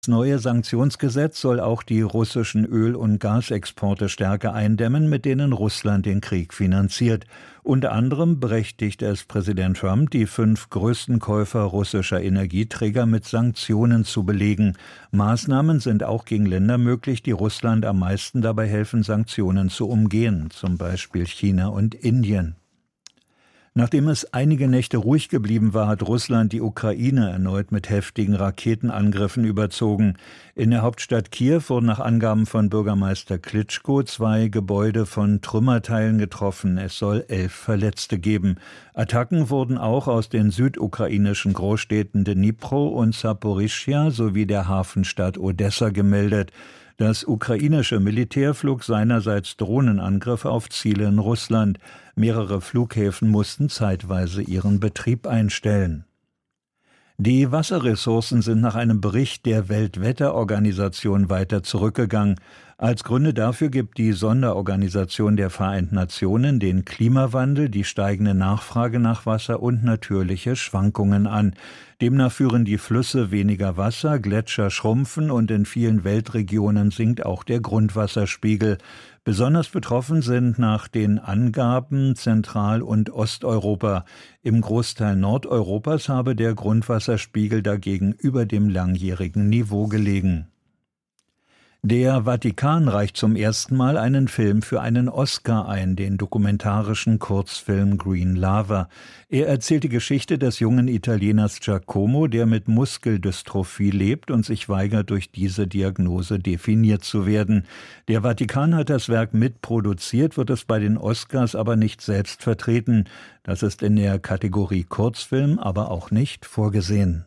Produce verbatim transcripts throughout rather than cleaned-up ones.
Das neue Sanktionsgesetz soll auch die russischen Öl- und Gasexporte stärker eindämmen, mit denen Russland den Krieg finanziert. Unter anderem berechtigt es Präsident Trump, die fünf größten Käufer russischer Energieträger mit Sanktionen zu belegen. Maßnahmen sind auch gegen Länder möglich, die Russland am meisten dabei helfen, Sanktionen zu umgehen, zum Beispiel China und Indien. Nachdem es einige Nächte ruhig geblieben war, hat Russland die Ukraine erneut mit heftigen Raketenangriffen überzogen. In der Hauptstadt Kiew wurden nach Angaben von Bürgermeister Klitschko zwei Gebäude von Trümmerteilen getroffen. Es soll elf Verletzte geben. Attacken wurden auch aus den südukrainischen Großstädten Dnipro und Saporischschja sowie der Hafenstadt Odessa gemeldet. Das ukrainische Militär flog seinerseits Drohnenangriffe auf Ziele in Russland. Mehrere Flughäfen mussten zeitweise ihren Betrieb einstellen. Die Wasserressourcen sind nach einem Bericht der Weltwetterorganisation weiter zurückgegangen. Als Gründe dafür gibt die Sonderorganisation der Vereinten Nationen den Klimawandel, die steigende Nachfrage nach Wasser und natürliche Schwankungen an. Demnach führen die Flüsse weniger Wasser, Gletscher schrumpfen und in vielen Weltregionen sinkt auch der Grundwasserspiegel. Besonders betroffen sind nach den Angaben Zentral- und Osteuropa. Im Großteil Nordeuropas habe der Grundwasserspiegel dagegen über dem langjährigen Niveau gelegen. Der Vatikan reicht zum ersten Mal einen Film für einen Oscar ein, den dokumentarischen Kurzfilm Green Lava. Er erzählt die Geschichte des jungen Italieners Giacomo, der mit Muskeldystrophie lebt und sich weigert, durch diese Diagnose definiert zu werden. Der Vatikan hat das Werk mitproduziert, wird es bei den Oscars aber nicht selbst vertreten. Das ist in der Kategorie Kurzfilm aber auch nicht vorgesehen.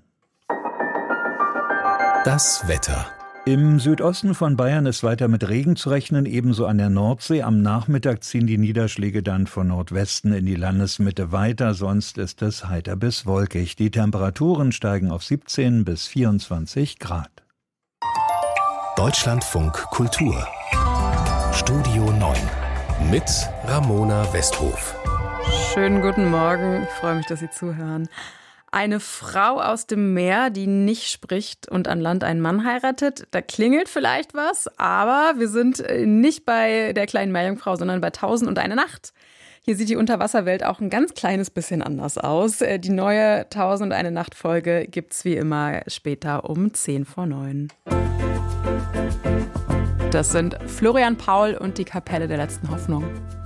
Das Wetter. Im Südosten von Bayern ist weiter mit Regen zu rechnen, ebenso an der Nordsee. Am Nachmittag ziehen die Niederschläge dann von Nordwesten in die Landesmitte weiter, sonst ist es heiter bis wolkig. Die Temperaturen steigen auf siebzehn bis vierundzwanzig Grad. Deutschlandfunk Kultur. Studio neun mit Ramona Westhof. Schönen guten Morgen, ich freue mich, dass Sie zuhören. Eine Frau aus dem Meer, die nicht spricht und an Land einen Mann heiratet. Da klingelt vielleicht was, aber wir sind nicht bei der kleinen Meerjungfrau, sondern bei Tausend und eine Nacht. Hier sieht die Unterwasserwelt auch ein ganz kleines bisschen anders aus. Die neue Tausend und eine Nacht Folge gibt's wie immer später um zehn vor neun. Das sind Florian Paul und die Kapelle der letzten Hoffnung.